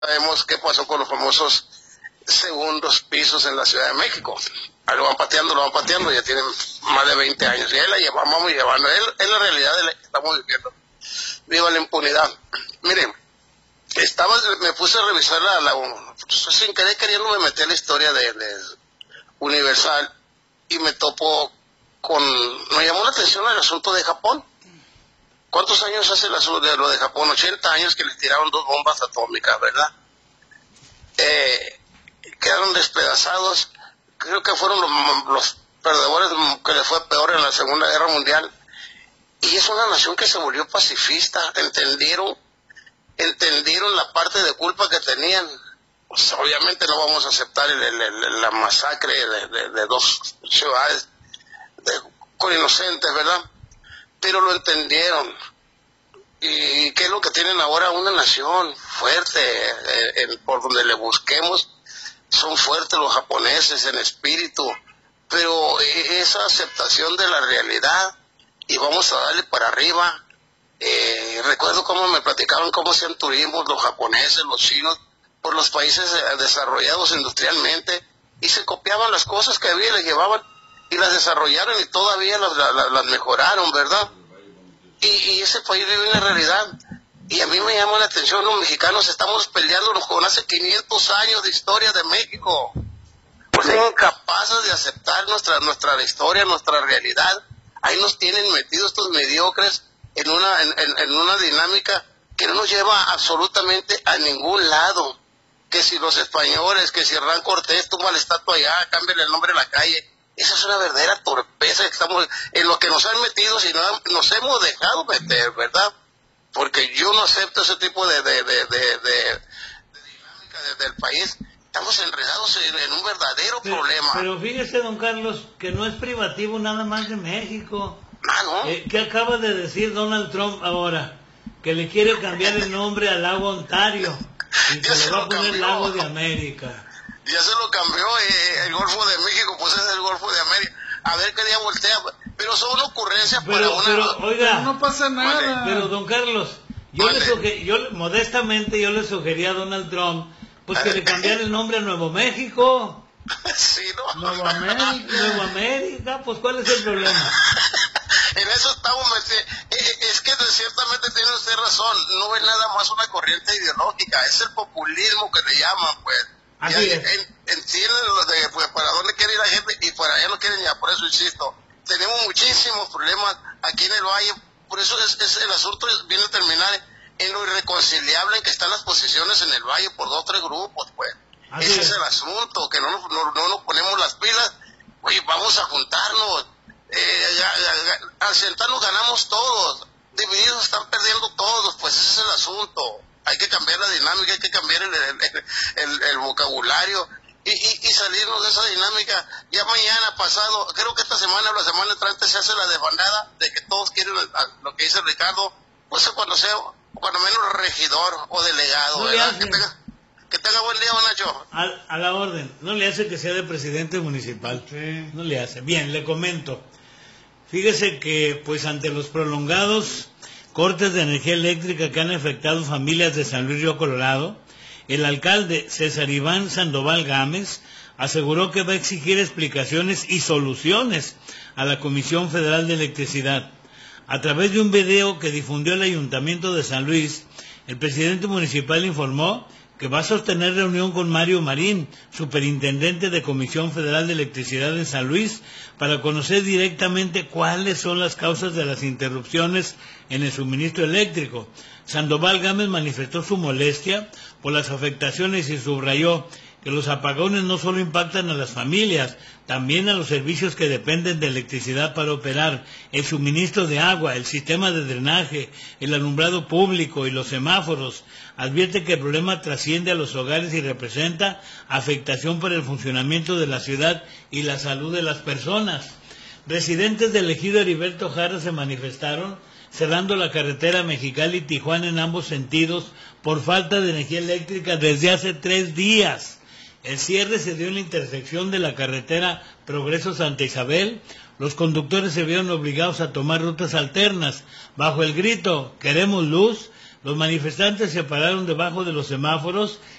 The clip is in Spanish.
Sabemos qué pasó con los famosos segundos pisos en la Ciudad de México. Ahí lo van pateando, ya tienen más de 20 años. Y ahí la vamos llevando. Es la realidad de la que estamos viviendo. Viva la impunidad. Miren, me puse a revisar sin querer queriendo me metí a la historia de Universal y me topo me llamó la atención el asunto de Japón. ¿Cuántos años hace lo de Japón? 80 años que les tiraron 2 bombas atómicas, ¿verdad? Quedaron despedazados. Creo que fueron los perdedores que les fue peor en la Segunda Guerra Mundial. Y es una nación que se volvió pacifista. Entendieron la parte de culpa que tenían. Pues obviamente no vamos a aceptar la masacre de 2 ciudades con inocentes, ¿verdad? Pero lo entendieron. ¿Y qué es lo que tienen ahora? Una nación fuerte, por donde le busquemos, son fuertes los japoneses en espíritu, pero esa aceptación de la realidad, y vamos a darle para arriba. Recuerdo cómo me platicaban cómo hacían turismo los japoneses, los chinos, por los países desarrollados industrialmente, y se copiaban las cosas que había y les llevaban, y las desarrollaron y todavía las mejoraron, ¿verdad? Y ese país vive una realidad. Y a mí me llama la atención, los mexicanos estamos peleándonos con hace 500 años de historia de México. Pues son incapaces de aceptar nuestra historia, nuestra realidad. Ahí nos tienen metidos estos mediocres en una dinámica que no nos lleva absolutamente a ningún lado. Que si los españoles, que si Hernán Cortés tumba la estatua allá, cámbiale el nombre a la calle. Esa es una verdadera torpeza que estamos en lo que nos han metido, si no nos hemos dejado meter, ¿verdad? Porque yo no acepto ese tipo de dinámica del país. Estamos enredados en un verdadero problema. Pero fíjese, don Carlos, que no es privativo nada más de México. ¿No? ¿Qué acaba de decir Donald Trump ahora? Que le quiere cambiar el nombre al lago Ontario y que le va a poner Lago de América. Ya se lo cambió, el Golfo de México, pues es el Golfo de América. A ver qué día voltea. Pero son ocurrencias para una... Pero, oiga, no pasa nada. Vale. Pero, don Carlos, modestamente yo le sugería a Donald Trump pues que le cambiara el nombre a Nuevo México. Sí, ¿no? Nuevo América. Nuevo América, pues ¿cuál es el problema? En eso estamos, es que ciertamente tiene usted razón, no es nada más una corriente ideológica, es el populismo que le llaman, pues. Así es. Entienden pues, para dónde quiere ir la gente y para allá no quieren ya, por eso insisto, tenemos muchísimos problemas aquí en el Valle, por eso el asunto viene a terminar en lo irreconciliable en que están las posiciones en el Valle por 2 o 3 grupos, pues. Ese es el asunto, que no nos ponemos las pilas, oye, vamos a juntarnos. Al sentarnos ganamos todos, divididos están perdiendo todos, pues ese es el asunto. Hay que cambiar la dinámica, hay que cambiar el vocabulario y salirnos de esa dinámica. Ya mañana pasado, creo que esta semana o la semana entrante se hace la desbandada de que todos quieren lo que dice Ricardo, pues cuando menos regidor o delegado, no ¿verdad? Que tenga buen día, don Nacho. A la orden, no le hace que sea de presidente municipal, Sí. no le hace. Bien, le comento. Fíjese que, pues ante los prolongados cortes de energía eléctrica que han afectado familias de San Luis Río Colorado, el alcalde César Iván Sandoval Gámez aseguró que va a exigir explicaciones y soluciones a la Comisión Federal de Electricidad. A través de un video que difundió el Ayuntamiento de San Luis, el presidente municipal informó que va a sostener reunión con Mario Marín, superintendente de Comisión Federal de Electricidad en San Luis, para conocer directamente cuáles son las causas de las interrupciones en el suministro eléctrico. Sandoval Gámez manifestó su molestia por las afectaciones y subrayó que los apagones no solo impactan a las familias, también a los servicios que dependen de electricidad para operar, el suministro de agua, el sistema de drenaje, el alumbrado público y los semáforos. Advierte que el problema trasciende a los hogares y representa afectación para el funcionamiento de la ciudad y la salud de las personas. Residentes del ejido Heriberto Jara se manifestaron cerrando la carretera Mexicali-Tijuana en ambos sentidos por falta de energía eléctrica desde hace 3 días. El cierre se dio en la intersección de la carretera Progreso Santa Isabel. Los conductores se vieron obligados a tomar rutas alternas. Bajo el grito "queremos luz", Los manifestantes se pararon debajo de los semáforos